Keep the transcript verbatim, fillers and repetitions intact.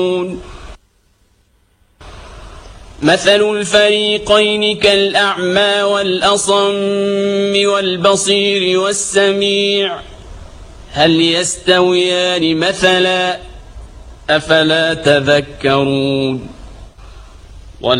مثل الفريقين كالأعمى والأصم والبصير والسميع هل يستويان مثلا أفلا تذكرون